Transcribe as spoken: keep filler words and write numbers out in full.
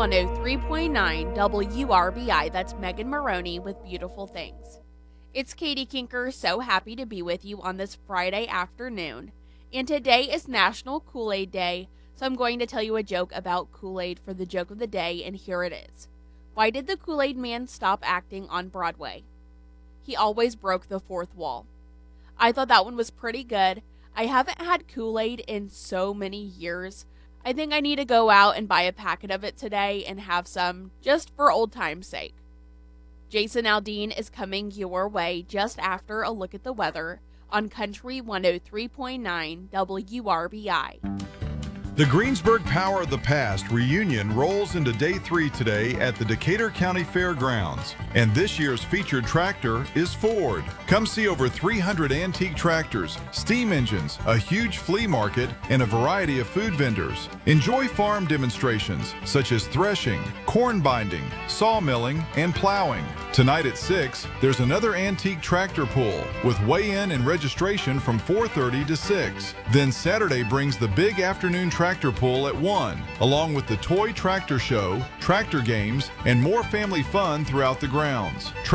one oh three point nine W R B I. That's Megan Maroney with Beautiful Things. It's Katie Kinker, so happy to be with you on this Friday afternoon. And today is National Kool-Aid Day, so I'm going to tell you a joke about Kool-Aid for the joke of the day, and here it is. Why did the Kool-Aid Man stop acting on Broadway? He always broke the fourth wall. I thought that one was pretty good. I haven't had Kool-Aid in so many years. I think I need to go out and buy a packet of it today and have some just for old time's sake. Jason Aldean is coming your way just after a look at the weather on Country one oh three point nine W R B I. The Greensburg Power of the Past reunion rolls into day three today at the Decatur County Fairgrounds. And this year's featured tractor is Ford. Come see over three hundred antique tractors, steam engines, a huge flea market, and a variety of food vendors. Enjoy farm demonstrations such as threshing, corn binding, sawmilling, and plowing. Tonight at six, there's another antique tractor pull with weigh-in and registration from four thirty to six. Then Saturday brings the big afternoon tractor pull at one, along with the toy tractor show, tractor games, and more family fun throughout the grounds.